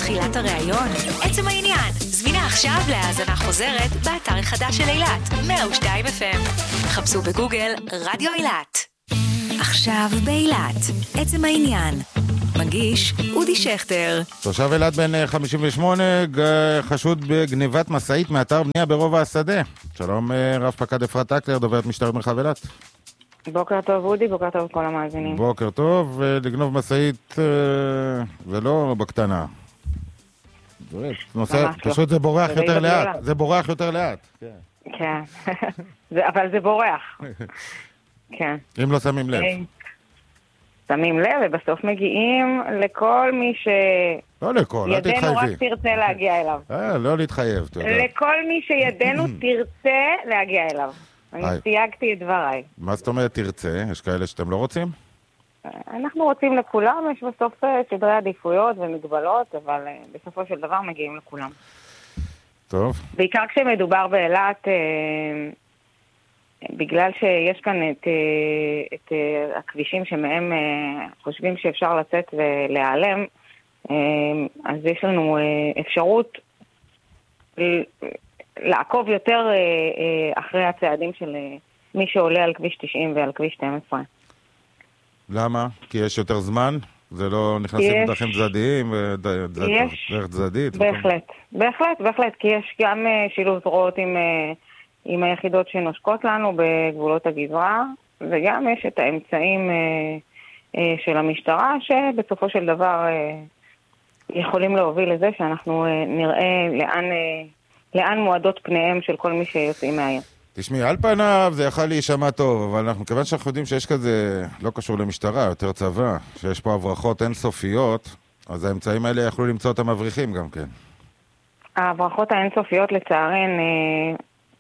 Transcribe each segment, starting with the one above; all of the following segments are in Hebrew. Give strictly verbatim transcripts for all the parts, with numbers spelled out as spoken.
תחילת הראיון? עצם העניין. זמינה עכשיו להאזנה חוזרת באתר החדש של אילת, מאה ושתיים אף אם. חפשו בגוגל רדיו אילת. עכשיו באילת. עצם העניין. מגיש אודי שכטר. תושב אילת בן חמישים ושמונה, חשוד בגניבת משאית מאתר בנייה ברובע השדה. שלום רב פקד אפרת אקלר, דוברת משטרת מרחב אילת. בוקר טוב אודי, בוקר טוב כל המאזינים. בוקר טוב, לגנוב משאית ולא בקטנה. נושא, פשוט זה בורח יותר לאט. זה בורח יותר לאט. כן, אבל זה בורח. כן. אם לא שמים לב. שמים לב, ובסוף מגיעים לכל מי ש... לא לכל, אל תתחייבי. ידנו רק תרצה להגיע אליו. אה, לא להתחייב, תודה. לכל מי שידנו תרצה להגיע אליו. אני סייגתי את דבריי. מה זאת אומרת תרצה? יש כאלה שאתם לא רוצים? אנחנו רוצים לכולם, יש בסוף סדרי עדיפויות ומגבלות, אבל בסופו של דבר מגיעים לכולם. טוב. בעיקר כשמדובר באילת... בגלל שיש כאן את, את הכבישים שמהם חושבים שאפשר לצאת ולהיעלם, אז יש לנו אפשרות לעקוב יותר אחרי הצעדים של מי שעולה על כביש תשעים ועל כביש שתים עשרה. למה? כי יש יותר זמן? זה לא נכנסים בדרכים צדדיים ודרך צדדית? בהחלט, בהחלט, בהחלט, כי יש גם שילוב זרועות עם... עם היחידות שנושקות לנו בגבולות הגזרה, וגם יש את האמצעים אה, אה, של המשטרה, שבסופו של דבר אה, יכולים להוביל לזה שאנחנו אה, נראה לאן, אה, לאן מועדות פניהם של כל מי שיוצאים מהעיר. תשמעי, על פניו זה יכול להישמע טוב, אבל אנחנו כיוון שאנחנו יודעים שיש כזה, לא קשור למשטרה, יותר צבא, שיש פה הברחות אינסופיות, אז האמצעים האלה יכלו למצוא את המבריחים גם כן. ההברחות האינסופיות לצערן... אה,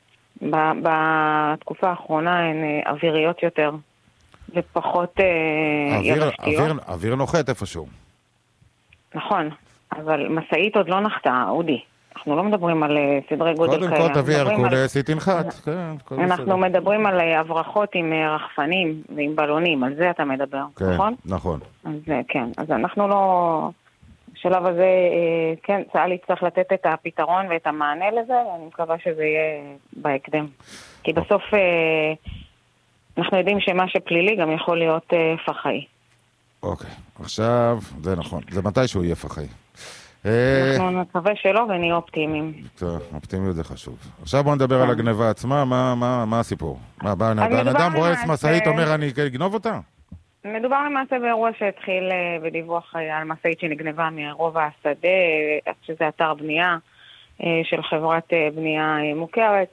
בתקופה האחרונה הן אוויריות יותר ופחות יבשתיות. אוויר נוחת איפשהו. נכון, אבל מסעית עוד לא נחתה, אודי. אנחנו לא מדברים על סדרי גודל כאלה. קודם כל תביא הרקולס, היא תנחת. אנחנו מדברים על הברחות עם רחפנים ועם בלונים, על זה אתה מדבר, נכון? נכון. אז כן, אז אנחנו לא... בשלב הזה, כן, צה"ל יצטרך לתת את הפתרון ואת המענה לזה, ואני מקווה שזה יהיה בהקדם. כי בסוף אנחנו יודעים שמה שפלילי גם יכול להיות פח"עי. אוקיי, עכשיו, זה נכון, זה מתי שהוא יהיה פח"עי. אנחנו נקווה שלא ונהיה אופטימיים. טוב, אופטימיות זה חשוב. עכשיו בואו נדבר על הגניבה עצמה, מה הסיפור? בן אדם רואה משאית אומר אני אגנוב אותה? מדובר למעשה באירוע שהתחיל בדיווח על משאית שנגנבה מרובע השדה, שזה אתר בנייה של חברת בנייה מוכרת.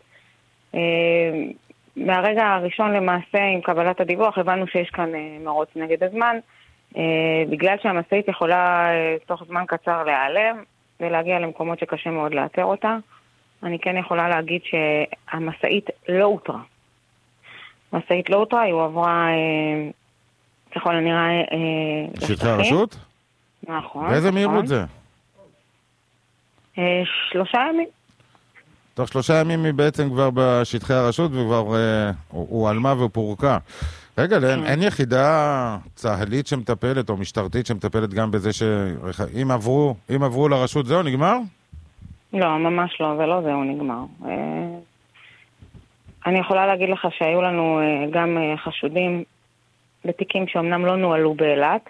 מהרגע הראשון למעשה עם קבלת הדיווח הבנו שיש כאן מרוץ נגד הזמן, בגלל שהמשאית יכולה תוך זמן קצר להיעלם ולהגיע למקומות שקשה מאוד לאתר אותה. אני כן יכולה להגיד שהמשאית לא הותרה. המשאית לא הותרה, היא עברה... ככל הנראה... שטחי הרשות? נכון. באיזה מהירות זה? שלושה ימים. תוך שלושה ימים היא בעצם כבר בשטחי הרשות וכבר הוא עלמה ופורקה. רגע, אין יחידה צהלית שמטפלת או משטרתית שמטפלת גם בזה שאם עברו, אם עברו לרשות זהו נגמר? לא, ממש לא, ולא זהו נגמר. אני יכולה להגיד לך שהיו לנו גם חשודים בתיקים שאומנם לא נועלו באילת,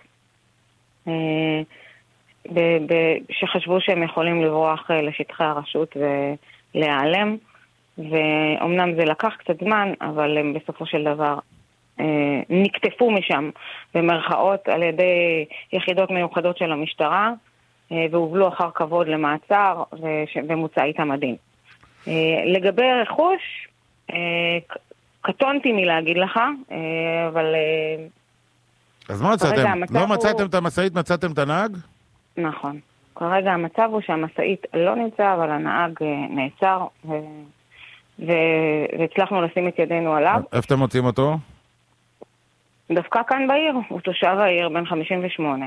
שחשבו שהם יכולים לברוח לשטחי הרשות ולהיעלם, ואומנם זה לקח קצת זמן, אבל הם בסופו של דבר נקטפו משם במרכאות על ידי יחידות מיוחדות של המשטרה, והובלו אחר כבוד למעצר ומוצא איתם הדין. לגבי רכוש, קטונתי מלהגיד לך, אבל... אז מה מצאתם? לא מצאתם את המשאית, מצאתם את הנהג? נכון. כרגע המצב הוא שהמשאית לא נמצא, אבל הנהג נעצר, והצלחנו לשים את ידינו עליו. איפה אתם מוצאים אותו? דווקא כאן בעיר, הוא תושב העיר, בן חמישים ושמונה.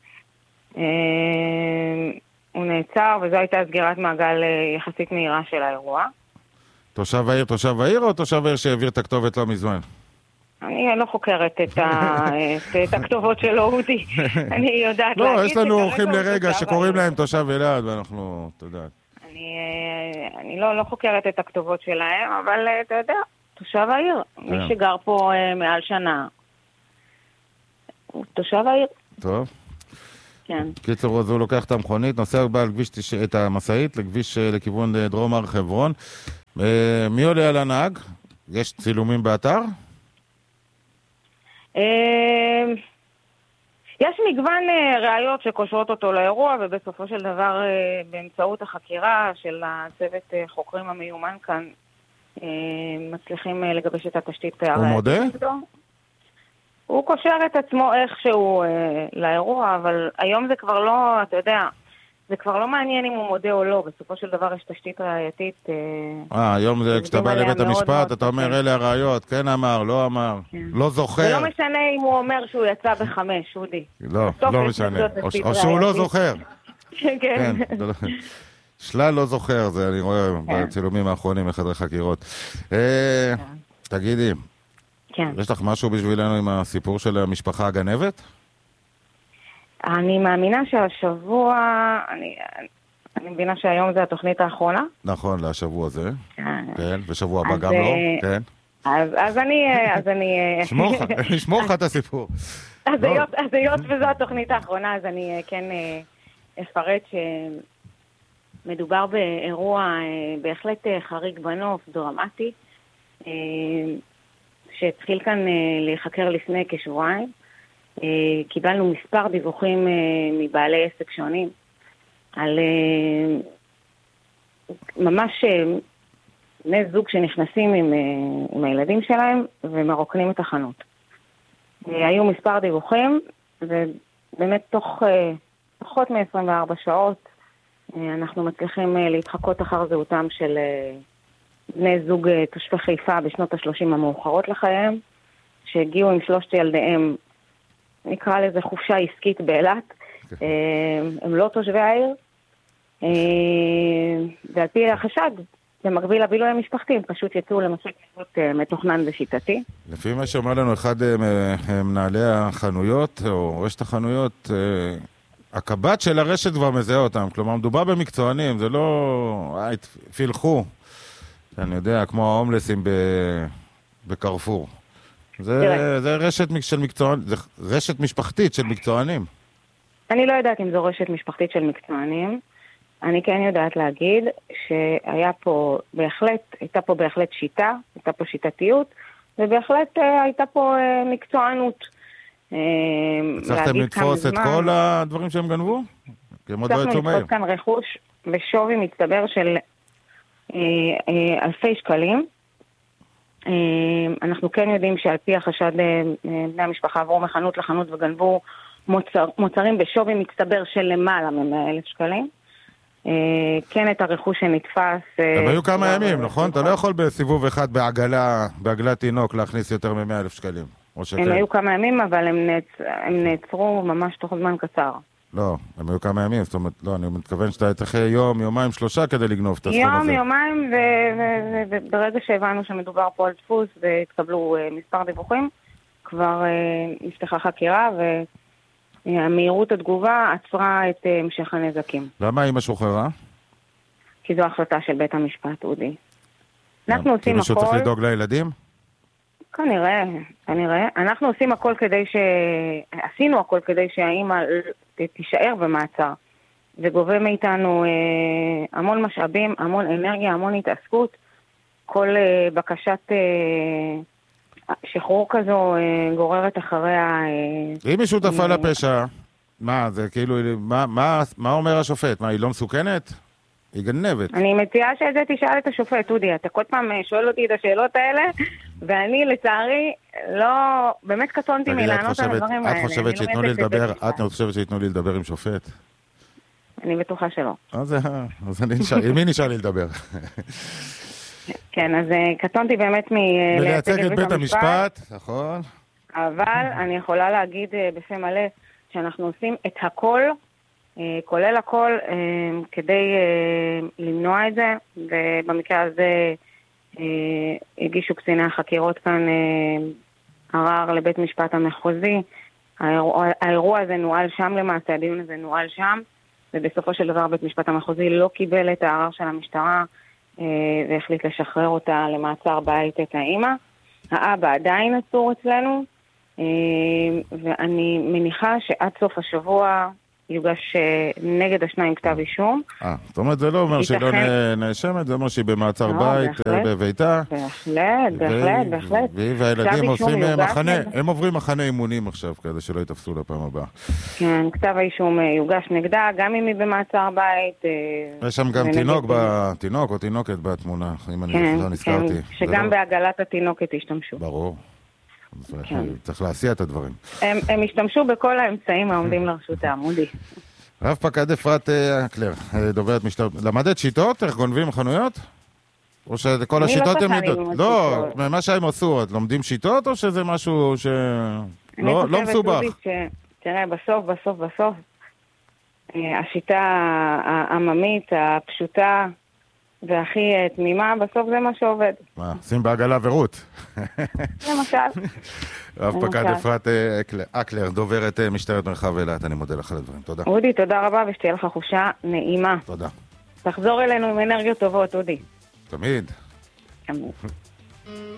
הוא נעצר, וזו הייתה סגירת מעגל יחסית מהירה של האירוע. תושב העיר, תושב העיר או תושב העיר שהעביר את הכתובת לא מזמן? אני לא חוקרת את הכתובות שלו, אודי. אני יודעת להגיד... לא, יש לנו אורחים לרגע שקוראים להם תושב אלעד, ואנחנו, אתה יודע. אני לא חוקרת את הכתובות שלהם, אבל אתה יודע, תושב העיר. מי שגר פה מעל שנה, הוא תושב העיר. טוב. כן. קיצור, אז הוא לוקח את המכונית, נוסע בעל כביש, את המסעית, לכביש לכיוון דרום הר חברון. מי עולה על הנהג? יש צילומים באתר? יש מגוון ראיות שקושרות אותו לאירוע, ובסופו של דבר באמצעות החקירה של הצוות חוקרים המיומן כאן, מצליחים לגבש את התשתית. הוא מודה? הוא קושר את עצמו איכשהו לאירוע, אבל היום זה כבר לא, אתה יודע, זה כבר לא מעניין אם הוא מודה או לא, בסופו של דבר יש תשתית ראייתית. אה, היום זה כשאתה בא לבית המשפט, אתה אומר אלה הראיות, כן אמר, לא אמר, לא זוכר. זה לא משנה אם הוא אומר שהוא יצא בחמש, אודי. לא, לא משנה. או שהוא לא זוכר. כן. שלל לא זוכר, זה אני רואה בצילומים האחרונים בחדרי חקירות. תגידי, יש לך משהו בשבילנו עם הסיפור של המשפחה הגנבת? אני מאמינה שהשבוע, אני, אני מבינה שהיום זה התוכנית האחרונה. נכון, לשבוע זה. כן, ושבוע הבא גם לא, כן. אז, אז אני, אז אני... נשמור לך את הסיפור. אז היות וזו התוכנית האחרונה, אז אני כן אפרט שמדובר באירוע בהחלט חריג בנוף, דרמטי, שהתחיל כאן להיחקר לפני כשבועיים. קיבלנו מספר דיווחים מבעלי עסק שונים על ממש בני זוג שנכנסים עם, עם הילדים שלהם ומרוקנים את החנות. היו מספר דיווחים, ובאמת תוך פחות מ-עשרים וארבע שעות אנחנו מצליחים להתחקות אחר זהותם של בני זוג תושבי חיפה בשנות ה-שלושים המאוחרות לחייהם, שהגיעו עם שלושת ילדיהם, נקרא לזה חופשה עסקית באילת. הם לא תושבי העיר, ועל פי החשד, במקביל לבילוי המשפחתי, הם פשוט יצאו למשל מתוכנן ושיטתי. לפי מה שאומר לנו אחד מנהלי החנויות, או רשת החנויות, הקב"ט של הרשת כבר מזהה אותם. כלומר, מדובר במקצוענים, זה לא... אה, פילחו. אני יודע, כמו ההומלסים בקרפור. זה, זה רשת של מקצוענים, זה רשת משפחתית של מקצוענים. אני לא יודעת אם זו רשת משפחתית של מקצוענים. אני כן יודעת להגיד שהיה פה בהחלט, הייתה פה בהחלט שיטה, הייתה פה שיטתיות, ובהחלט הייתה פה מקצוענות. הצלחתם לתפוס את כל הדברים שהם גנבו? הצלחנו לתפוס כאן רכוש בשווי מצטבר של אלפי שקלים. אנחנו כן יודעים שעל פי החשד בני המשפחה עברו מחנות לחנות וגנבו מוצר, מוצרים בשווי מצטבר של למעלה מ-מאה אלף שקלים. כן, את הרכוש שנתפס. הם היו כמה ימים, נכון? אתה לא יכול בסיבוב אחד בעגלה, בעגלת תינוק להכניס יותר מ-מאה אלף שקלים. הם היו כמה ימים, אבל הם נעצרו ממש תוך זמן קצר. לא, הם היו כמה ימים, זאת אומרת, לא, אני מתכוון שאתה צריך יום, יומיים, שלושה כדי לגנוב את הסכום הזה. יום, יומיים, וברגע שהבנו שמדובר פה על דפוס והתקבלו מספר דיווחים, כבר נפתחה חקירה, והמהירות התגובה עצרה את המשך הנזקים. למה היא משוחררה? כי זו החלטה של בית המשפט, אודי. אנחנו עושים הכל... כי מישהו צריך לדאוג לילדים? כנראה, כנראה. אנחנו עושים הכל כדי ש... עשינו הכל כדי שהאימא תישאר במעצר, וגובה מאיתנו אה, המון משאבים, המון אנרגיה, המון התעסקות. כל אה, בקשת אה, שחרור כזו אה, גוררת אחריה... אה, אם היא שותפה אה, לפשע, מה, זה כאילו, מה, מה, מה אומר השופט? מה, היא לא מסוכנת? היא גנבת. אני מציעה שאת זה תשאל את השופט, אודי. אתה כל פעם שואל אותי את השאלות האלה, ואני לצערי לא, באמת קטונתי מלענות על הדברים האלה. את חושבת שיתנו לי לדבר, את חושבת שיתנו לי לדבר עם שופט? אני בטוחה שלא. אז אני נשאר, עם מי נשאר לי לדבר? כן, אז קטונתי באמת מלייצג את בית המשפט, נכון. אבל אני יכולה להגיד בפה מלא שאנחנו עושים את הכל, כולל הכל, כדי למנוע את זה, ובמקרה הזה הגישו קציני החקירות כאן ערר לבית משפט המחוזי. האירוע, האירוע הזה נועל שם למעשה, הדיון הזה נועל שם, ובסופו של דבר בית משפט המחוזי לא קיבל את הערר של המשטרה, והחליט לשחרר אותה למעצר בית את האמא. האבא עדיין עצור אצלנו, ואני מניחה שעד סוף השבוע יוגש נגד השניים כתב אישום. אה, זאת אומרת, זה לא אומר שלא נאשמת, זה אומר שהיא במעצר בית בביתה. בהחלט, בהחלט, בהחלט. והיא והילדים עושים מחנה, הם עוברים מחנה אימונים עכשיו, כדי שלא יתפסו לפעם הבאה. כן, כתב האישום יוגש נגדה, גם אם היא במעצר בית. יש שם גם תינוק, תינוק או תינוקת בתמונה, אם אני נזכרתי. שגם בעגלת התינוקת השתמשו. ברור. צריך להסיע את הדברים. הם השתמשו בכל האמצעים העומדים לרשות העמודי. רב פקד אפרת אקלר, דוברת משטרת... למדת שיטות? איך גונבים חנויות? או שכל השיטות הם יודעות? לא, מה שהם עשו, את לומדים שיטות או שזה משהו שלא מסובך? תראה, בסוף, בסוף, בסוף, השיטה העממית, הפשוטה, והכי תמימה, בסוף זה מה שעובד. מה, שים בעגלה ורות. למשל. רב פקד אפרת אקלר, דוברת משטרת מרחב אילת, אני מודה לך על הדברים. תודה. אודי, תודה רבה, ושתהיה לך חופשה נעימה. תודה. תחזור אלינו עם אנרגיות טובות, אודי. תמיד. תמיד.